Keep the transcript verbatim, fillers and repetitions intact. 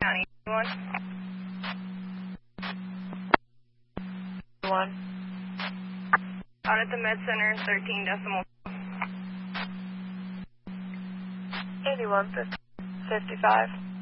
County. One. One. Out at the Med Center, thirteen decimal. eighty-one fifty-five.